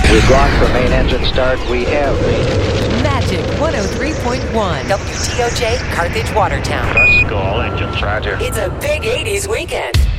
We've gone for main engine start. We have Magic 103.1. WTOJ, Carthage, Watertown. Let's go, all engines. Roger. It's a big 80s weekend.